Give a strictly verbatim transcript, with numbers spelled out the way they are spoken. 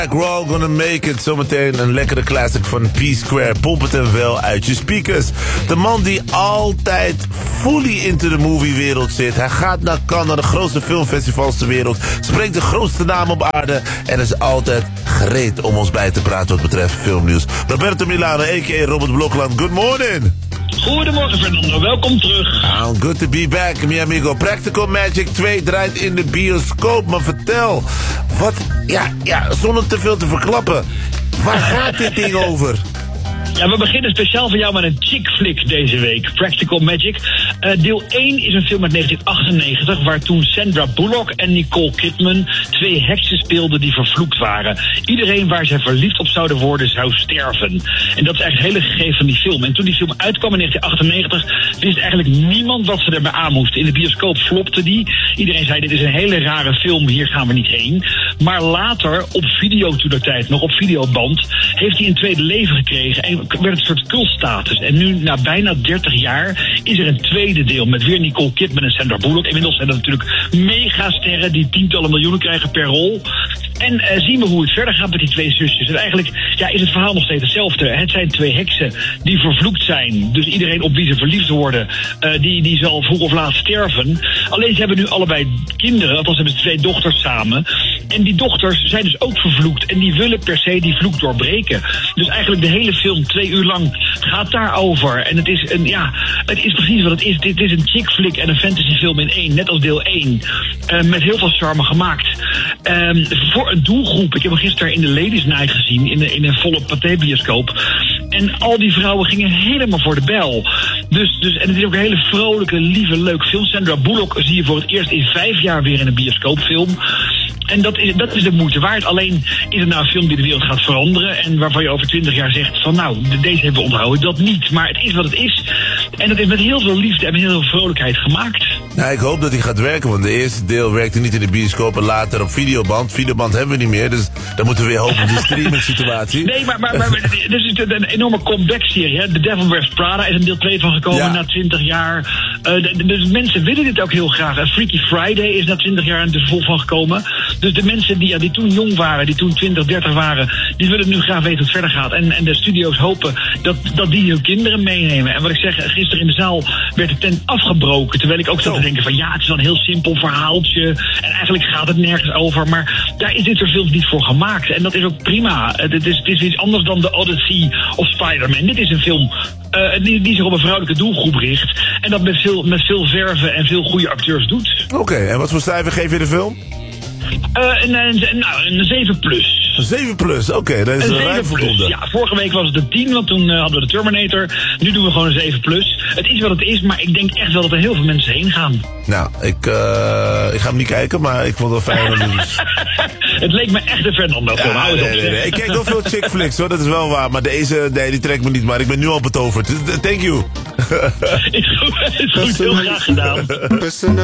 We're all gonna make it. Zometeen een lekkere classic van P-Square. Pomp het en wel uit je speakers. De man die altijd fully into the movie wereld zit. Hij gaat naar Cannes, naar de grootste filmfestivals ter wereld. Spreekt de grootste naam op aarde. En is altijd gereed om ons bij te praten wat betreft filmnieuws. Roberto Milano, a k a. Robert Blokland. Good morning. Goedemorgen Fernando, welkom terug. Oh, good to be back, mi amigo. Practical Magic twee draait in de bioscoop. Maar vertel, wat, ja, ja, zonder te veel te verklappen. Waar gaat dit ding over? Ja, we beginnen speciaal voor jou met een chick flick deze week. Practical Magic. Uh, deel één is een film uit negentien achtennegentig... waar toen Sandra Bullock en Nicole Kidman twee heksen speelden die vervloekt waren. Iedereen waar zij verliefd op zouden worden zou sterven. En dat is eigenlijk het hele gegeven van die film. En toen die film uitkwam in negentien achtennegentig... wist eigenlijk niemand wat ze erbij aan moesten. In de bioscoop flopte die. Iedereen zei, dit is een hele rare film, hier gaan we niet heen. Maar later, op video toen de tijd nog, op videoband... heeft hij een tweede leven gekregen... en werd het een soort cultstatus. En nu, na bijna dertig jaar, is er een tweede deel met weer Nicole Kidman en Sandra Bullock. Inmiddels zijn dat natuurlijk megasterren die tientallen miljoenen krijgen per rol. En uh, zien we hoe het verder gaat met die twee zusjes. En eigenlijk ja, is het verhaal nog steeds hetzelfde. Het zijn twee heksen die vervloekt zijn. Dus iedereen op wie ze verliefd worden, uh, die, die zal vroeg of laat sterven. Alleen ze hebben nu allebei kinderen, althans hebben ze twee dochters samen. En die dochters zijn dus ook vervloekt. En die willen per se die vloek doorbreken. Dus eigenlijk de hele film, twee uur lang, gaat daarover. En het is een, ja, het is precies wat het is. Dit is een chick flick en een fantasyfilm in één. Net als deel één. Uh, met heel veel charme gemaakt. Um, voor een doelgroep. Ik heb hem gisteren in de Ladies Night gezien. In, de, in een volle Pathé-bioscoop. En al die vrouwen gingen helemaal voor de bel. Dus, dus, en het is ook een hele vrolijke, lieve, leuke film. Sandra Bullock zie je voor het eerst in vijf jaar weer in een bioscoopfilm. En dat is, dat is de moeite waard. Alleen is het nou een film die de wereld gaat veranderen. En waarvan je over twintig jaar zegt van nou, deze hebben we onthouden. Dat niet. Maar het is wat het is. En dat is met heel veel liefde en met heel veel vrolijkheid gemaakt. Nou, ik hoop dat hij gaat werken. Want de eerste deel werkte niet in de bioscoop en later op videoband. Videoband hebben we niet meer. Dus dan moeten we weer hopen op die streaming situatie. Nee, maar, maar, maar, maar er is een enorme comeback-serie. Hè? The Devil Wears Prada is een deel twee van gekomen ja. na twintig jaar. Uh, dus mensen willen dit ook heel graag. Uh, Freaky Friday is na twintig jaar een vervolg van gekomen. Dus de mensen die, ja, die toen jong waren, die toen twintig, dertig waren, die willen nu graag weten hoe het verder gaat. En, en de studio's hopen dat, dat die hun kinderen meenemen. En wat ik zeg, gisteren in de zaal werd de tent afgebroken. Terwijl ik ook zat te denken van ja, het is wel een heel simpel verhaaltje. En eigenlijk gaat het nergens over. Maar daar is dit soort films niet voor gemaakt. En dat is ook prima. Het is, het is iets anders dan The Odyssey of Spider-Man. Dit is een film uh, die, die zich op een vrouwelijke doelgroep richt. En dat met veel, met veel verven en veel goede acteurs doet. Oké, okay, en wat voor cijfer geef je de film? Uh, een, een, nou, een zeven plus. Een zeven plus, oké, okay, dat is een ruim voldoende. Ja, vorige week was het een tien, want toen uh, hadden we de Terminator. Nu doen we gewoon een zeven plus. Het is wat het is, maar ik denk echt wel dat er heel veel mensen heen gaan. Nou, ik, uh, ik ga hem niet kijken, maar ik vond het wel fijn. Het leek me echt een Fernando film. Ja, nee, nee, nee. Ik kijk wel veel chick flicks hoor, dat is wel waar. Maar deze, nee, die trekt me niet, maar ik ben nu al betoverd. Thank you. Is goed, is goed, heel graag gedaan.